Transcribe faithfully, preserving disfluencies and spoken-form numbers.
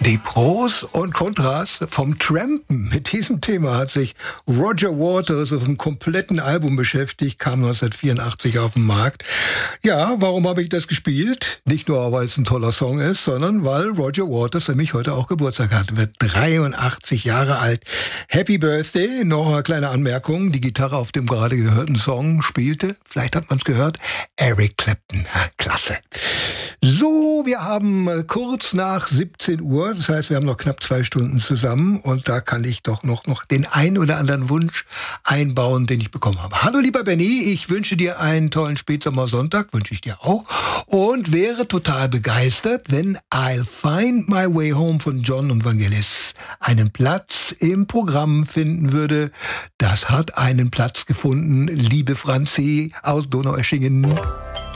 Die Pros und Kontras vom Trampen. Mit diesem Thema hat sich Roger Waters auf einem kompletten Album beschäftigt, kam neunzehnhundertvierundachtzig auf den Markt. Ja, warum habe ich das gespielt? Nicht nur, weil es ein toller Song ist, sondern weil Roger Waters nämlich heute auch Geburtstag hat. Wird dreiundachtzig Jahre alt. Happy Birthday. Noch eine kleine Anmerkung. Die Gitarre auf dem gerade gehörten Song spielte, vielleicht hat man es gehört, Eric Clapton. Ha, klasse. So, wir haben kurz nach siebzehn Uhr, das heißt, wir haben noch knapp zwei Stunden zusammen und da kann ich doch noch, noch den einen oder anderen Wunsch einbauen, den ich bekommen habe. Hallo lieber Benny, ich wünsche dir einen tollen Spätsommersonntag, wünsche ich dir auch, und wäre total begeistert, wenn I'll Find My Way Home von John und Vangelis einen Platz im Programm finden würde. Das hat einen Platz gefunden, liebe Franzi aus Donaueschingen.